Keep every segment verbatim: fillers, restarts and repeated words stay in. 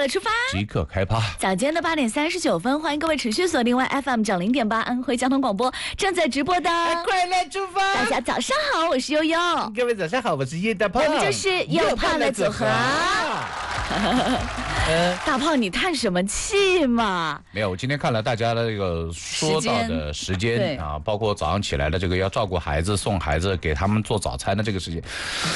了出发， 即刻开趴。 早间的八点三十九分，欢迎各位持续锁定 Y F M 九零点八安徽交通广播正在直播的快乐出发。 大家早上好，我是悠悠。 各位早上好，我是叶大胖。 我们就是又胖的组合。呃，大胖，你叹什么气嘛？ 没有，我今天看了大家的这个说到的时间啊，包括早上起来的这个要照顾孩子、送孩子、给他们做早餐的这个时间。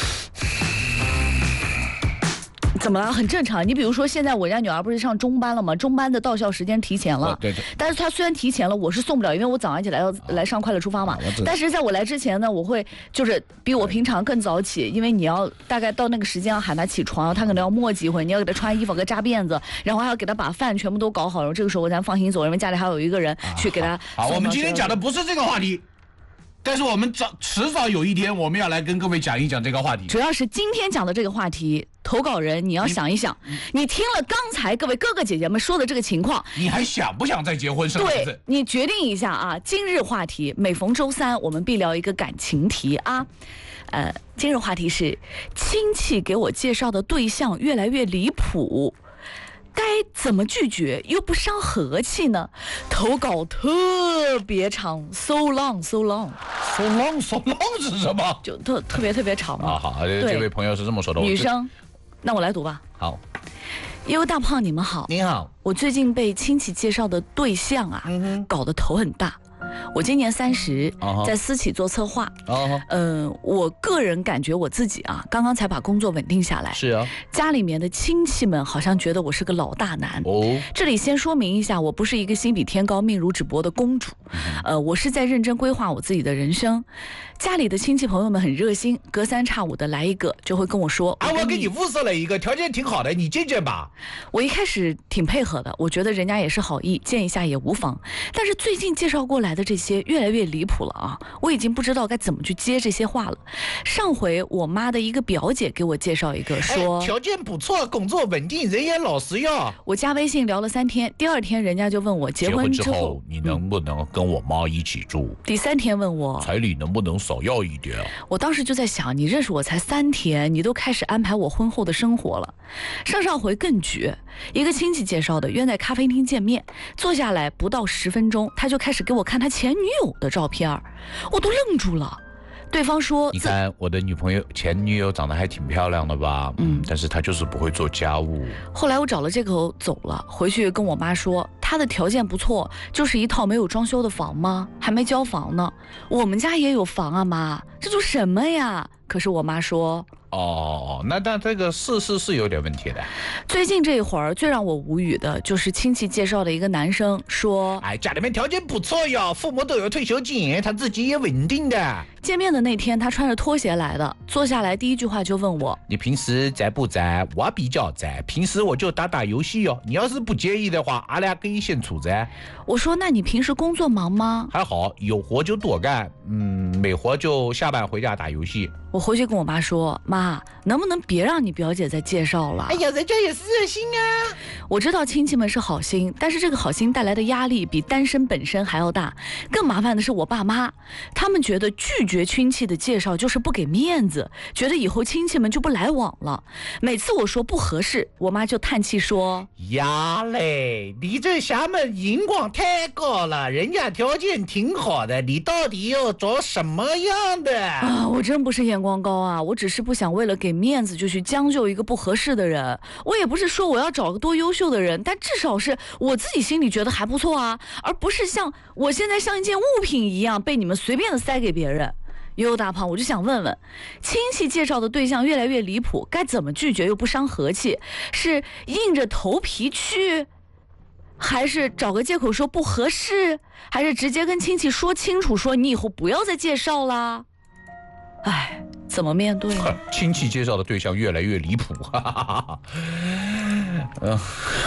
怎么了？很正常。你比如说，现在我家女儿不是上中班了吗？中班的到校时间提前了。 对对。 但是她虽然提前了，我是送不了，因为我早上起来要来上快乐出发嘛。但是在我来之前呢，我会就是比我平常更早起，因为你要大概到那个时间要喊她起床，她可能要磨叽一会儿，你要给她穿衣服、给她扎辫子，然后还要给她把饭全部都搞好，然后这个时候我才放心走，因为家里还有一个人去给她、啊。 好，我们今天讲的不是这个话题。但是我们早迟早有一天，我们要来跟各位讲一讲这个话题。 主要是今天讲的这个话题，投稿人你要想一想，你, 你听了刚才各位哥哥姐姐们说的这个情况， 你还想不想再结婚生孩子？ 对，你决定一下啊。今日话题，每逢周三我们必聊一个感情题啊。呃，今日话题是亲戚给我介绍的对象越来越离谱。该怎么拒绝又不伤和气呢？投稿特别长 ，so long so long so long so long 是什么？ 就特特别特别长嘛。 啊好，这位朋友是这么说的。 女生，那我来读吧。 好， 优大胖，你们好。 你好， 我最近被亲戚介绍的对象啊，嗯、搞得头很大。我今年三十，在私企做策划。嗯、呃，我个人感觉我自己啊，刚刚才把工作稳定下来。 是啊。 家里面的亲戚们好像觉得我是个老大难。 哦。 这里先说明一下，我不是一个心比天高、命如纸薄的公主。嗯、呃，我是在认真规划我自己的人生。家里的亲戚朋友们很热心，隔三差五的来一个，就会跟我说：“ 啊，我给你物色了一个，条件挺好的，你见见吧。” 我一开始挺配合的，我觉得人家也是好意，见一下也无妨。但是最近介绍过来的这些越来越离谱了啊！我已经不知道该怎么去接这些话了。上回我妈的一个表姐给我介绍一个，说、 哎、条件不错，工作稳定，人也老实哟。 我加微信聊了三天，第二天人家就问我结婚之后， 结婚之后你能不能跟我妈一起住？ 第三天问我彩礼能不能少要一点？ 我当时就在想，你认识我才三天，你都开始安排我婚后的生活了。上上回更绝，一个亲戚介绍的，约在咖啡厅见面，坐下来不到十分钟，他就开始给我看他前女友的照片，我都愣住了。对方说：“ 你看我的女朋友前女友长得还挺漂亮的吧？嗯，但是她就是不会做家务。” 后来我找了借口走了，回去跟我妈说，她的条件不错，就是一套没有装修的房吗？还没交房呢。我们家也有房啊，妈，这都什么呀？可是我妈说。 哦，那那这个是是是有点问题的。 最近这一会儿最让我无语的就是亲戚介绍的一个男生说：“ 哎，家里面条件不错哟，父母都有退休金，他自己也稳定的。” 见面的那天，他穿着拖鞋来的，坐下来第一句话就问我：“ 你平时在不在？我比较在，平时我就打打游戏哟。你要是不介意的话，俺俩可以先处在。” 我说：“那你平时工作忙吗？” 还好，有活就多干，嗯，没活就下班回家打游戏。 我回去跟我妈说：“妈，能不能别让你表姐再介绍了？” 哎呀，人家也是热心啊。 我知道亲戚们是好心，但是这个好心带来的压力比单身本身还要大。更麻烦的是我爸妈，他们觉得拒绝亲戚的介绍就是不给面子，觉得以后亲戚们就不来往了。每次我说不合适，我妈就叹气说：“ 呀嘞，你这厦门眼光太高了，人家条件挺好的，你到底要找什么样的？” 啊，我真不是眼光高啊，我只是不想为了给面子就去将就一个不合适的人。我也不是说我要找个多优秀的人，但至少是我自己心里觉得还不错啊，而不是像我现在像一件物品一样被你们随便的塞给别人。悠悠大胖，我就想问问，亲戚介绍的对象越来越离谱，该怎么拒绝又不伤和气？是硬着头皮去，还是找个借口说不合适，还是直接跟亲戚说清楚，说你以后不要再介绍啦？哎，怎么面对呢？ 亲戚介绍的对象越来越离谱，哈哈哈哈。嗯，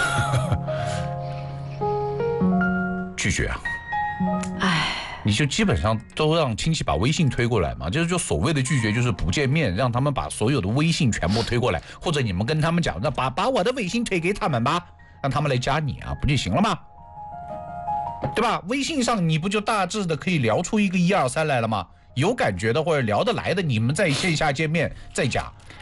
拒绝啊！ 哎， 你就基本上都让亲戚把微信推过来嘛，就是就所谓的拒绝就是不见面，让他们把所有的微信全部推过来，或者你们跟他们讲，那把把我的微信推给他们吧，让他们来加你啊，不就行了吗？对吧？微信上你不就大致的可以聊出一个一二三来了吗？有感觉的或者聊得来的，你们在线下见面再加。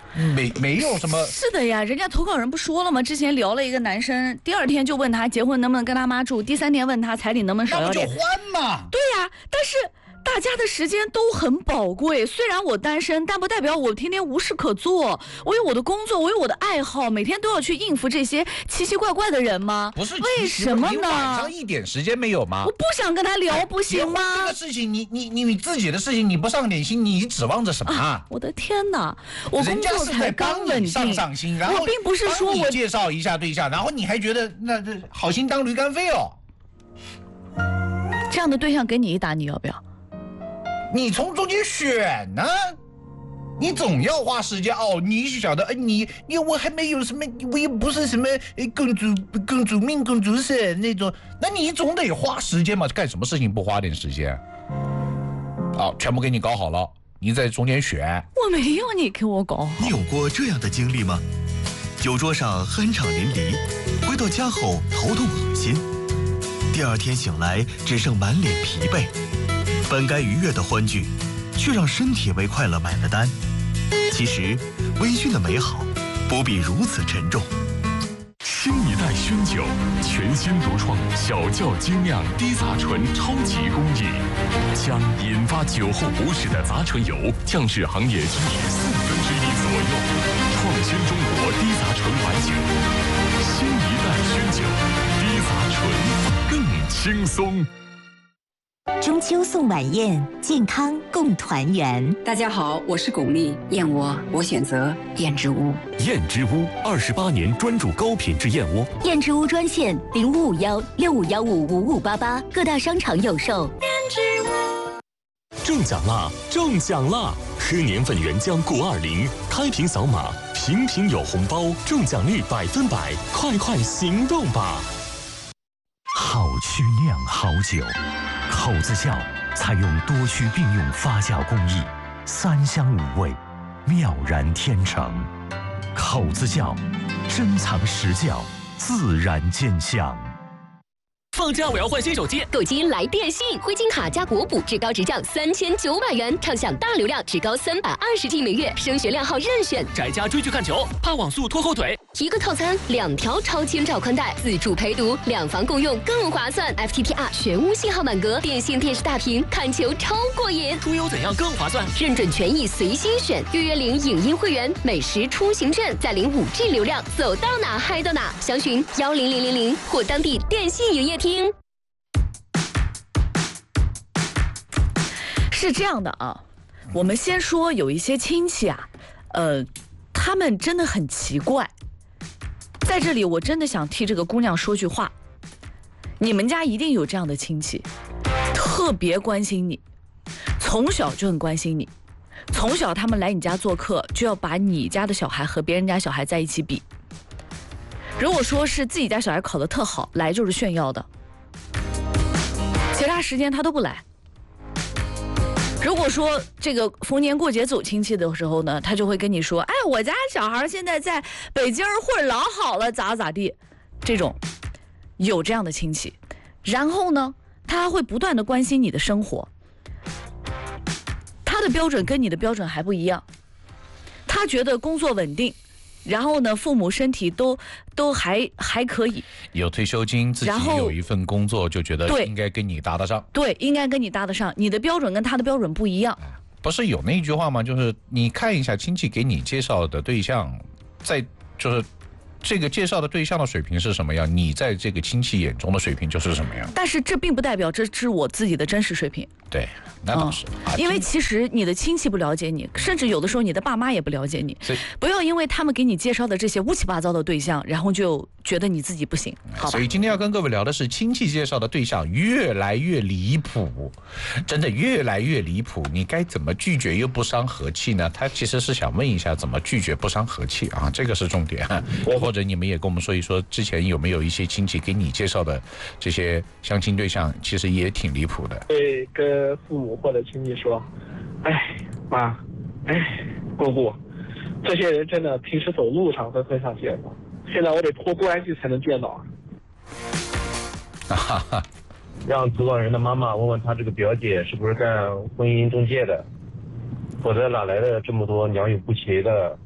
没没有什么。 是的呀，人家投稿人不说了吗？之前聊了一个男生，第二天就问他结婚能不能跟他妈住，第三天问他彩礼能不能少要点。 那不就换嘛？ 对呀，但是大家的时间都很宝贵。虽然我单身，但不代表我天天无事可做。我有我的工作，我有我的爱好，每天都要去应付这些奇奇怪怪的人吗？ 不是， 为什么呢？ 你晚上一点时间没有吗？ 我不想跟他聊，不行吗？ 这个事情，你你你你自己的事情，你不上点心，你指望着什么啊？ 啊我的天哪！我工作才刚稳定， 上上心，然后我并不是说我介绍一下对象，然后你还觉得那这好心当驴肝肺哦。 这样的对象给你一打，你要不要？ 你从中间选呢、啊，你总要花时间哦。你晓得，哎，你你我还没有什么，我也不是什么公主公主命公主神那种，那你总得花时间嘛。干什么事情不花点时间？好，全部给你搞好了，你在中间选。 我没有你给我搞好。 你有过这样的经历吗？酒桌上酣畅淋漓，回到家后头痛恶心，第二天醒来只剩满脸疲惫。本该愉悦的欢聚，却让身体为快乐买了单。其实，微醺的美好不必如此沉重。 新一代熏酒，全新独创小窖精酿低杂醇超级工艺，将引发酒后不适的杂醇油降至行业居民四分之一左右，创新中国低杂醇白酒。新一代熏酒，低杂醇更轻松。 中秋送晚宴，健康共团圆。 大家好，我是巩俐，燕窝我选择燕之屋。 燕之屋二十八年专注高品质燕窝。 燕之屋专线零五五幺六五幺五五五八八，各大商场有售。燕之屋中奖啦！中奖啦！喝年份原浆谷二零，开瓶扫码，瓶瓶有红包，中奖率百分百，快快行动吧！ 好曲酿好酒。口子窖采用多须并用发酵工艺，三香五味，妙然天成。口子窖，珍藏实窖，自然见香。 放假我要换新手机， 购机来电信，灰金卡加国补，至高直降三千九百元，畅享大流量，至高三百二十 G 每月，升学量号任选。 宅家追剧看球，怕网速拖后腿。 一个套餐，两条超千兆宽带，自助陪读，两房共用更划算。F T T R 全屋信号满格，电信电视大屏，看球超过瘾。 出游怎样更划算？ 认准权益随心选，预约领影音会员，美食出行券，再领五 G 流量，走到哪嗨到哪。详询幺零零零零或当地电信营业厅。 是这样的啊，我们先说有一些亲戚啊，呃，他们真的很奇怪。在这里，我真的想替这个姑娘说句话，你们家一定有这样的亲戚，特别关心你，从小就很关心你，从小他们来你家做客，就要把你家的小孩和别人家小孩在一起比。如果说是自己家小孩考得特好，来就是炫耀的，其他时间他都不来。如果说这个逢年过节走亲戚的时候呢，他就会跟你说，哎，我家小孩现在在北京混老好了，咋咋地，这种有这样的亲戚。然后呢，他会不断的关心你的生活，他的标准跟你的标准还不一样，他觉得工作稳定，然后呢，父母身体都都还还可以， 有退休金，自己有一份工作，就觉得应该跟你搭得上。 对，应该跟你搭得上。你的标准跟他的标准不一样。 不是有那一句话吗？就是你看一下亲戚给你介绍的对象，在就是这个介绍的对象的水平是什么样，你在这个亲戚眼中的水平就是什么样。 但是这并不代表这是我自己的真实水平。 对，那倒是、 嗯啊、因为其实你的亲戚不了解你，甚至有的时候你的爸妈也不了解你。不要因为他们给你介绍的这些乌七八糟的对象，然后就觉得你自己不行，好吧？ 所以今天要跟各位聊的是亲戚介绍的对象越来越离谱，真的越来越离谱。你该怎么拒绝又不伤和气呢？他其实是想问一下怎么拒绝不伤和气啊，这个是重点。或者你们也跟我们说一说，之前有没有一些亲戚给你介绍的这些相亲对象，其实也挺离谱的。 会跟父母或者亲戚说，哎妈，哎姑姑，这些人真的平时走路上都很少见到，现在我得托关系才能见到。 啊， 让主管人的妈妈问问他这个表姐是不是干婚姻中介的，否则哪来的这么多良莠不齐的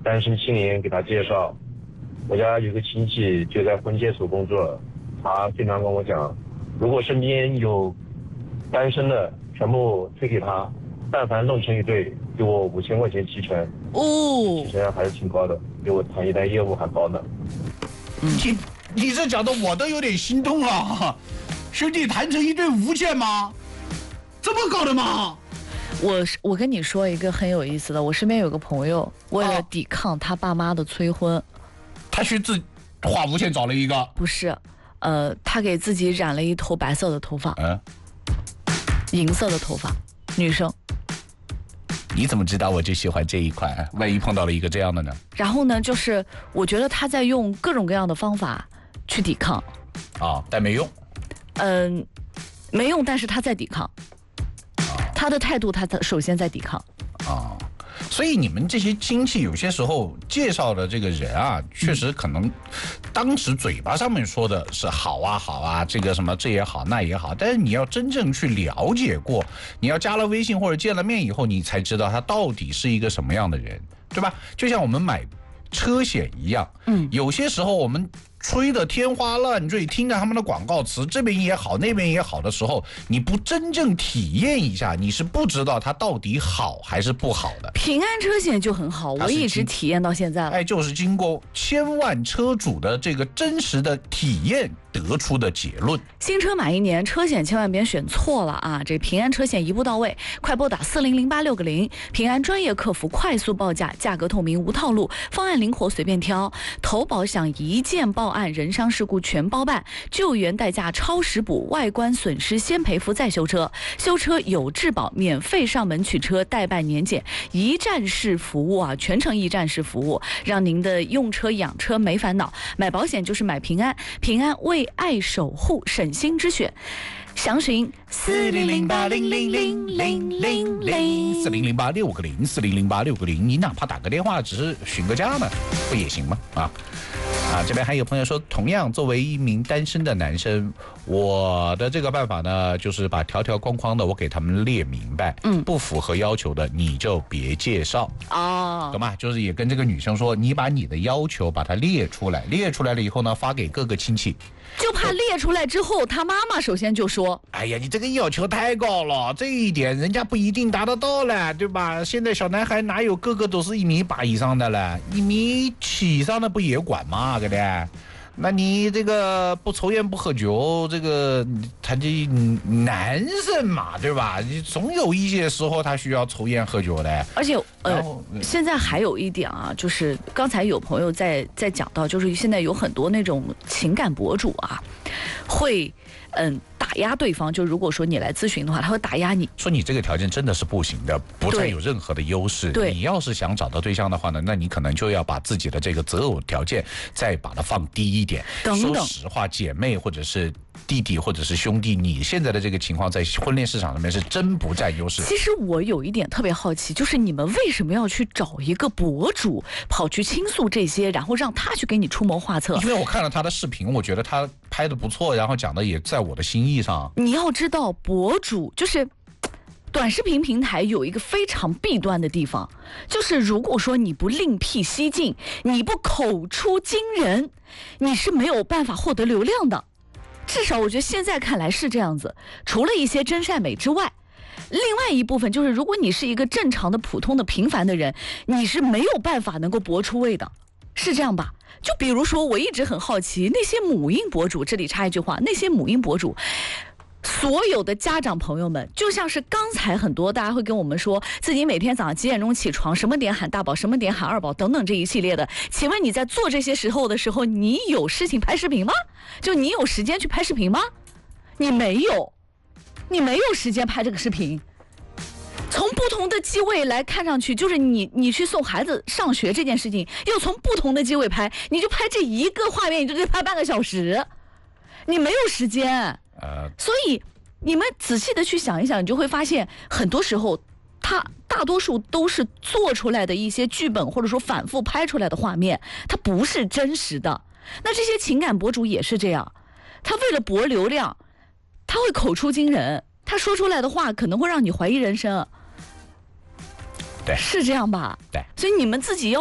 单身青年给他介绍。我家有个亲戚就在婚介所工作，他经常跟我讲，如果身边有单身的，全部推给他，但凡弄成一对，给我五千块钱提成。 哦， 提成还是挺高的，比我谈一单业务还高呢。 你你这讲的我都有点心动了，兄弟，谈成一对五千吗？这么高的吗？ 我我跟你说一个很有意思的，我身边有个朋友，为了抵抗他爸妈的催婚， 他去自花五千找了一个， 不是，呃，他给自己染了一头白色的头发， 嗯， 银色的头发，女生。 你怎么知道我就喜欢这一款？万一碰到了一个这样的呢？ 然后呢，就是我觉得他在用各种各样的方法去抵抗， 啊，但没用。 嗯，没用，但是他在抵抗。他的态度，他首先在抵抗。 啊，所以你们这些亲戚有些时候介绍的这个人啊，确实可能当时嘴巴上面说的是好啊好啊，这个什么这也好那也好，但是你要真正去了解过，你要加了微信或者见了面以后，你才知道他到底是一个什么样的人，对吧？就像我们买车险一样，嗯，有些时候我们吹得天花乱坠，听着他们的广告词，这边也好那边也好的时候，你不真正体验一下，你是不知道它到底好还是不好的。 平安车险就很好，我一直体验到现在了。 哎，就是经过千万车主的这个真实的体验得出的结论。 新车买一年，车险千万别选错了啊！这平安车险一步到位，快拨打四零零八六个零，平安专业客服快速报价，价格透明无套路，方案灵活随便挑，投保享一件报案，人伤事故全包办，救援代驾超时补，外观损失先赔付再修车，修车有质保，免费上门取车，代办年检，一站式服务啊，全程一站式服务，让您的用车养车没烦恼。买保险就是买平安，平安为爱守护，省心之选。详询四零零八零零零零零零四零零八六个零四零零八六个零，你哪怕打个电话，只是询个价呢，不也行吗？啊啊！这边还有朋友说，同样作为一名单身的男生，我的这个办法呢，就是把条条框框的我给他们列明白，嗯，不符合要求的你就别介绍哦，懂吗？就是也跟这个女生说，你把你的要求把它列出来，列出来了以后呢，发给各个亲戚。 就怕列出来之后，他妈妈首先就说：“ 哎呀，你这个要求太高了，这一点人家不一定达得到了，对吧？现在小男孩哪有个个都是一米八以上的了，一米七以上的不也管吗？对不对？那你这个不抽烟不喝酒，这个他这男生嘛，对吧？总有一些时候他需要抽烟喝酒的。 而且呃，现在还有一点啊，就是刚才有朋友在在讲到，就是现在有很多那种情感博主啊，会嗯打压对方。就如果说你来咨询的话，他会打压你， 说你这个条件真的是不行的，不再有任何的优势。 对， 你要是想找到对象的话呢，那你可能就要把自己的这个择偶条件再把它放低一点。 等等， 说实话，姐妹或者是弟弟或者是兄弟，你现在的这个情况在婚恋市场上面是真不占优势。 其实我有一点特别好奇，就是你们为什么要去找一个博主跑去倾诉这些，然后让他去给你出谋划策？ 因为我看了他的视频，我觉得他拍的不错，然后讲的也在我的心意上。 你要知道，博主就是短视频平台有一个非常弊端的地方，就是如果说你不另辟蹊径，你不口出惊人，你是没有办法获得流量的。至少我觉得现在看来是这样子，除了一些真善美之外，另外一部分就是如果你是一个正常的普通的平凡的人，你是没有办法能够博出位的，是这样吧？就比如说我一直很好奇那些母婴博主，这里插一句话，那些母婴博主所有的家长朋友们，就像是刚才很多大家会跟我们说自己每天早上几点钟起床，什么点喊大宝，什么点喊二宝等等这一系列的，请问你在做这些时候的时候，你有事情拍视频吗？就你有时间去拍视频吗？你没有，你没有时间拍这个视频。从不同的机位来看上去，就是你你去送孩子上学这件事情，要从不同的机位拍，你就拍这一个画面，你就得拍半个小时，你没有时间。呃，所以你们仔细的去想一想，你就会发现，很多时候，它大多数都是做出来的一些剧本，或者说反复拍出来的画面，它不是真实的。那这些情感博主也是这样，他为了博流量，他会口出惊人，他说出来的话可能会让你怀疑人生。 对， 是这样吧？ 对， 所以你们自己要么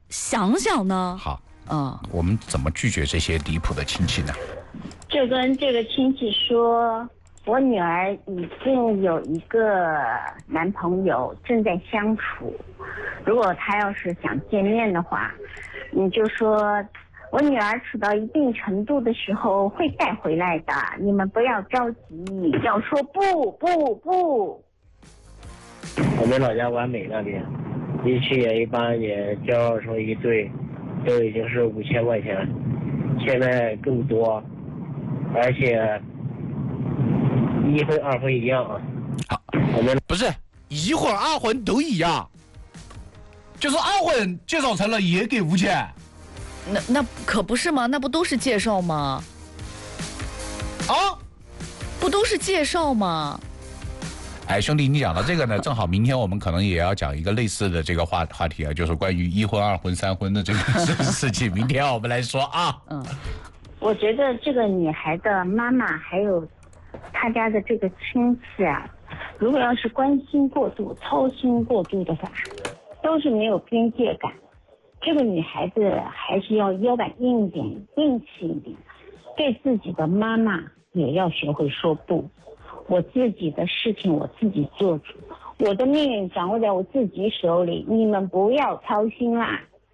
想想呢？ 好， 嗯， 我们怎么拒绝这些离谱的亲戚呢？ 就跟这个亲戚说，我女儿已经有一个男朋友，正在相处。如果他要是想见面的话，你就说我女儿处到一定程度的时候会带回来的，你们不要着急，要说不不不。 我们老家完美那边，一期也一般也交成一对，都已经是五千块钱，现在更多，而且一婚二婚一样啊。 好，我们不是一婚二婚都一样，就是二婚介绍成了也给五千。 那那可不是吗？那不都是介绍吗？ 啊， 不都是介绍吗？ 哎，兄弟，你讲到这个呢，正好明天我们可能也要讲一个类似的这个话话题啊，就是关于一婚、二婚、三婚的这个事情。明天我们来说啊。 嗯， 我觉得这个女孩的妈妈还有她家的这个亲戚啊，如果要是关心过度、操心过度的话，都是没有边界感。这个女孩子还是要腰板硬一点，硬气一点，对自己的妈妈也要学会说不。我自己的事情我自己做主，我的命运掌握在我自己手里，你们不要操心啦。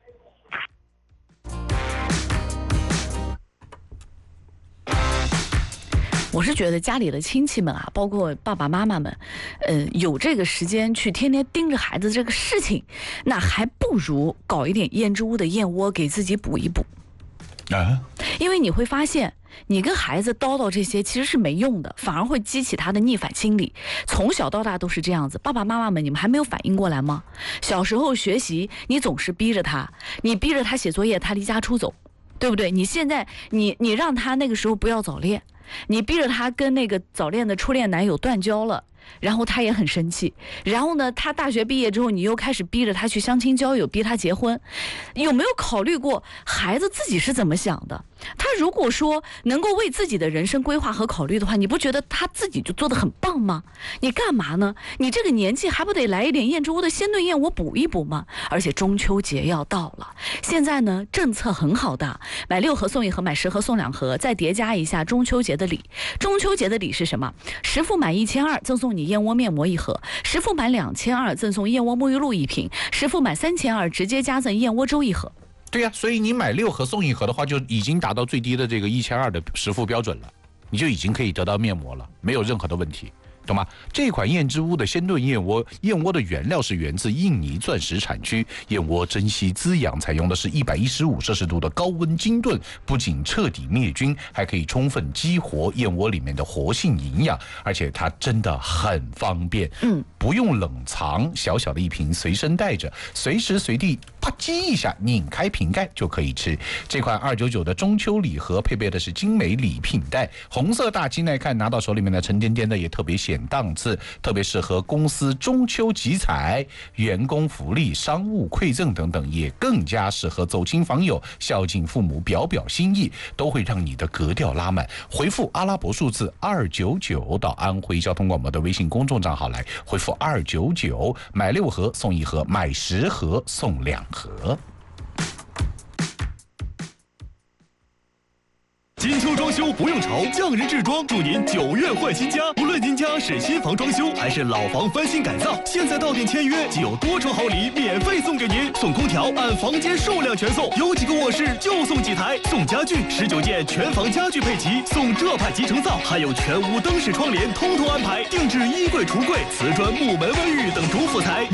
我是觉得家里的亲戚们啊，包括爸爸妈妈们，呃，有这个时间去天天盯着孩子这个事情，那还不如搞一点燕之屋的燕窝给自己补一补啊。 因为你会发现，你跟孩子叨叨这些其实是没用的，反而会激起他的逆反心理。从小到大都是这样子，爸爸妈妈们，你们还没有反应过来吗？小时候学习，你总是逼着他，你逼着他写作业，他离家出走，对不对？你现在你你让他那个时候不要早恋。你逼着他跟那个早恋的初恋男友断交了，然后他也很生气。然后呢，他大学毕业之后，你又开始逼着他去相亲交友，逼他结婚。有没有考虑过孩子自己是怎么想的？他如果说能够为自己的人生规划和考虑的话，你不觉得他自己就做得很棒吗？你干嘛呢？你这个年纪还不得来一点燕之屋的鲜炖燕窝补一补吗？而且中秋节要到了，现在呢政策很好的，买六盒送一盒，买十盒送两盒，再叠加一下中秋节的礼。中秋节的礼是什么？十副满一千二赠送你燕窝面膜一盒，十副满两千二赠送燕窝沐浴露一瓶，十副满三千二直接加赠燕窝粥一盒。 对呀、啊，所以你买六盒送一盒的话，就已经达到最低的这个一千二的实付标准了，你就已经可以得到面膜了，没有任何的问题，懂吗？这款燕之屋的鲜炖燕窝，燕窝的原料是源自印尼钻石产区，燕窝珍稀滋养，采用的是一百一十五摄氏度的高温精炖，不仅彻底灭菌，还可以充分激活燕窝里面的活性营养，而且它真的很方便， 嗯， 不用冷藏，小小的一瓶随身带着，随时随地啪叽一下拧开瓶盖就可以吃。这款二九九的中秋礼盒配备的是精美礼品袋，红色大金来看，拿到手里面的沉甸甸的也特别显档次，特别适合公司中秋集采、员工福利、商务馈赠等等，也更加适合走亲访友、孝敬父母、表表心意，都会让你的格调拉满。回复阿拉伯数字二九九到安徽交通广播的微信公众账号来，回复二九九，买六盒送一盒，买十盒送两盒。 金秋装修不用愁，匠人制装祝您九月换新家。无论您家是新房装修还是老房翻新改造，现在到店签约即有多重好礼免费送给您，送空调按房间数量全送，有几个卧室就送几台，送家具十九件全房家具配齐，送浙派集成灶，还有全屋灯饰窗帘通通安排，定制衣柜、橱柜、瓷砖、木门、卫浴等主辅材。